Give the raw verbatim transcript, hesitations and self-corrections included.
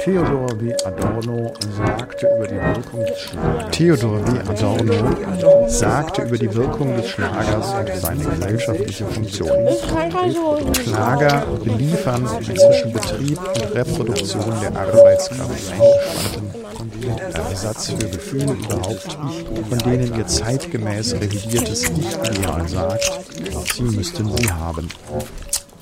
Theodor W. Adorno sagte über die Wirkung des Schlagers. Theodor W. Adorno sagte über die Wirkung des Schlagers und seine gesellschaftliche Funktion. Schlager beliefern die zwischen Betrieb und Reproduktion der Arbeitskraft eingespannten Ersatz für Gefühle überhaupt, von denen ihr zeitgemäß revidiertes Ich-Ideal sagt, sie müssten sie haben.